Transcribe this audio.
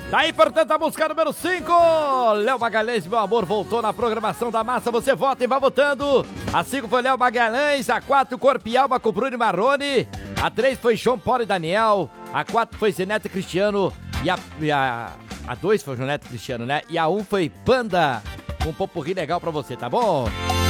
Daí, portanto, a música número 5. Léo Magalhães, meu amor, voltou na programação da massa. Você vota e vai votando. A 5 foi Léo Magalhães. A 4, Corpo e Alma com Bruno e Marrone. A 3 foi João Paulo e Daniel. A 4 foi Zeneto e Cristiano. E a 2 foi João Neto e Cristiano, né? E a 1 foi Banda. Um popurrí legal pra você, tá bom?